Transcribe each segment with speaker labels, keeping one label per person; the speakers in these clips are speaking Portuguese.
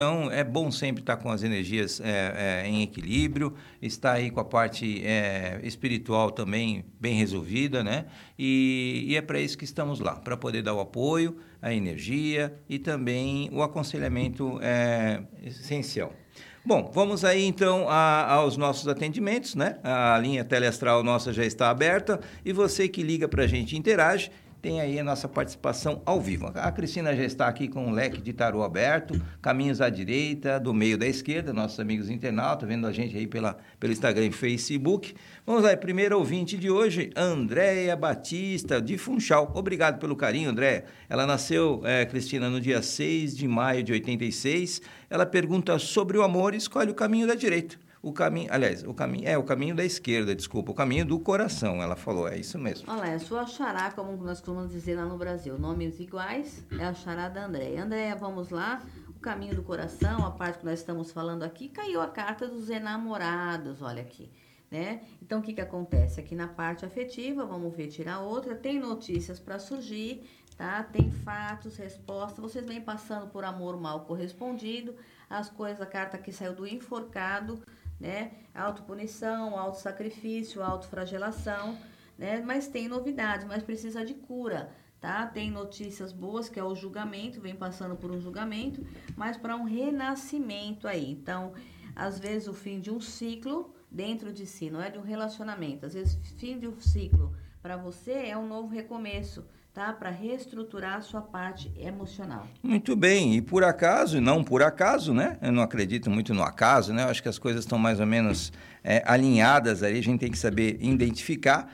Speaker 1: Então, é bom sempre estar com as energias em equilíbrio, estar aí com a parte espiritual também bem resolvida, né? E é para isso que estamos lá, para poder dar o apoio, a energia e também o aconselhamento essencial. Bom, vamos aí então aos nossos atendimentos, né? A linha teleastral nossa já está aberta e você que liga para a gente e interage, tem aí a nossa participação ao vivo. A Cristina já está aqui com um leque de tarô aberto, caminhos à direita, do meio da esquerda, nossos amigos internautas, vendo a gente aí pelo Instagram e Facebook. Vamos lá, primeiro ouvinte de hoje, Andréia Batista, de Funchal. Obrigado pelo carinho, Andréia. Ela nasceu, Cristina, no dia 6 de maio de 86. Ela pergunta sobre o amor e escolhe o caminho da direita. O caminho da esquerda, desculpa, o caminho do coração, ela falou, é isso mesmo.
Speaker 2: Olha, é a sua xará, como nós costumamos dizer lá no Brasil, nomes iguais, é a xará da Andréia. Andréia, vamos lá, o caminho do coração, a parte que nós estamos falando aqui, caiu a carta dos enamorados, olha aqui, né? Então, o que acontece? Aqui na parte afetiva, vamos ver, tirar outra, tem notícias para surgir, tá? Tem fatos, respostas, vocês vêm passando por amor mal correspondido, as coisas, a carta aqui saiu do enforcado, né? Autopunição, autossacrifício, autoflagelação, né? Mas tem novidades, mas precisa de cura, tá? Tem notícias boas, que é o julgamento, vem passando por um julgamento, mas para um renascimento aí. Então, às vezes o fim de um ciclo dentro de si, não é de um relacionamento. Às vezes, fim de um ciclo para você é um novo recomeço, tá? Para reestruturar a sua parte emocional.
Speaker 1: Muito bem, e por acaso, não por acaso, né? Eu não acredito muito no acaso, né? Eu acho que as coisas estão mais ou menos alinhadas aí, a gente tem que saber identificar.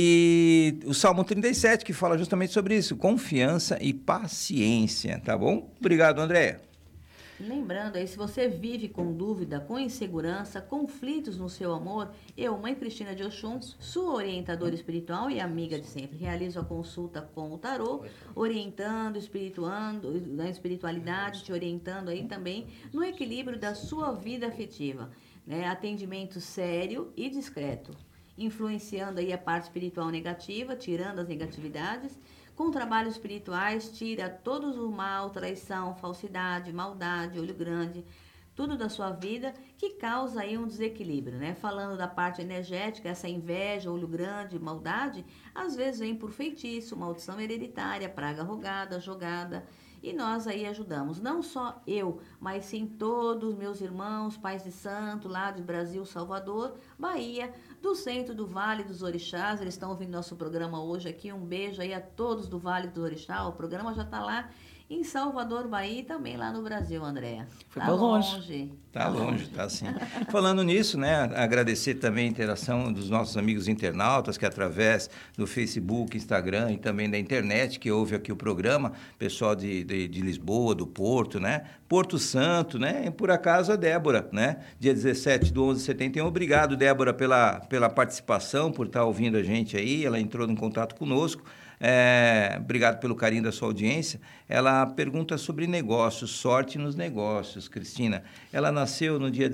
Speaker 1: E o Salmo 37, que fala justamente sobre isso, confiança e paciência, tá bom? Obrigado, Andréia.
Speaker 2: Lembrando aí, se você vive com dúvida, com insegurança, conflitos no seu amor, eu, Mãe Cristina de Oxum, sua orientadora espiritual e amiga de sempre, realizo a consulta com o tarô, orientando, espirituando, na espiritualidade, te orientando aí também no equilíbrio da sua vida afetiva, né? Atendimento sério e discreto, influenciando aí a parte espiritual negativa, tirando as negatividades. Com trabalhos espirituais, tira todos o mal, traição, falsidade, maldade, olho grande, tudo da sua vida que causa aí um desequilíbrio, né? Falando da parte energética, essa inveja, olho grande, maldade, às vezes vem por feitiço, maldição hereditária, praga rogada, jogada. E nós aí ajudamos, não só eu, mas sim todos os meus irmãos, pais de santo, lá de Brasil, Salvador, Bahia, do centro do Vale dos Orixás. Eles estão ouvindo nosso programa hoje aqui. Um beijo aí a todos do Vale do Orixá. O programa já está lá em Salvador, Bahia e também lá no Brasil, Andréa.
Speaker 1: Foi para longe. Tá longe, tá sim. Falando nisso, né, agradecer também a interação dos nossos amigos internautas que através do Facebook, Instagram e também da internet que ouve aqui o programa, pessoal de Lisboa, do Porto, né, Porto Santo, né, e por acaso a Débora, né, dia 17/11/71. Obrigado, Débora, pela participação, por estar ouvindo a gente aí, ela entrou em contato conosco. Obrigado pelo carinho da sua audiência. Ela pergunta sobre negócios, sorte nos negócios, Cristina. Ela nasceu no dia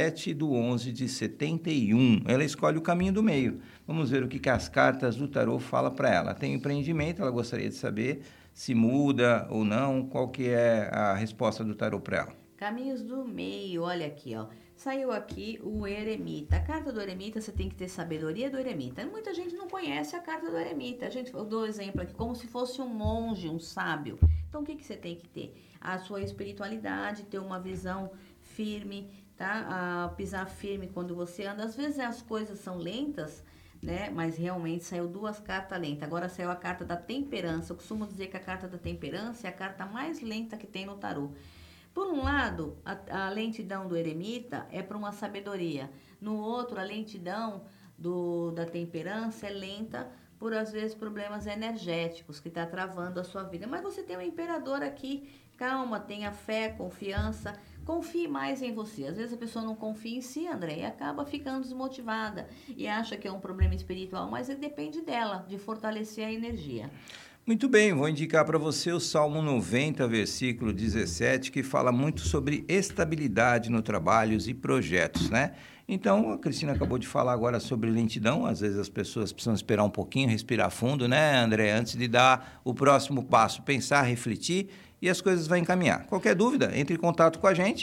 Speaker 1: 17/11/71. Ela escolhe o caminho do meio. Vamos ver o que as cartas do tarô falam para ela. Tem um empreendimento, ela gostaria de saber se muda ou não, qual que é a resposta do tarô para ela.
Speaker 2: Caminhos do meio, olha aqui, ó. Saiu aqui o eremita. A carta do eremita, você tem que ter sabedoria do eremita. Muita gente não conhece a carta do eremita. Eu dou exemplo aqui, como se fosse um monge, um sábio. Então, o que você tem que ter? A sua espiritualidade, ter uma visão firme, tá? Pisar firme quando você anda. Às vezes as coisas são lentas, né? Mas realmente saiu duas cartas lentas. Agora saiu a carta da temperança. Eu costumo dizer que a carta da temperança é a carta mais lenta que tem no tarô. Por um lado, a lentidão do eremita é para uma sabedoria. No outro, a lentidão da temperança é lenta por, às vezes, problemas energéticos que está travando a sua vida. Mas você tem um imperador aqui, calma, tenha fé, confiança, confie mais em você. Às vezes a pessoa não confia em si, André, e acaba ficando desmotivada e acha que é um problema espiritual, mas depende dela, de fortalecer a energia.
Speaker 1: Muito bem, vou indicar para você o Salmo 90, versículo 17, que fala muito sobre estabilidade no trabalhos e projetos, né? Então, a Cristina acabou de falar agora sobre lentidão, às vezes as pessoas precisam esperar um pouquinho, respirar fundo, né, André, antes de dar o próximo passo, pensar, refletir e as coisas vão encaminhar. Qualquer dúvida, entre em contato com a gente